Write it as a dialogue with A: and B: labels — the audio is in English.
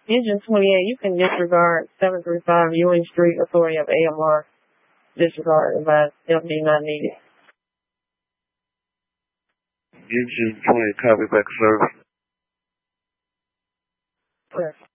A: Engine 28, you can disregard 735 Ewing Street, authority of AMR. Disregard about MD not needed.
B: Engine 20, copy back service.
A: Correct.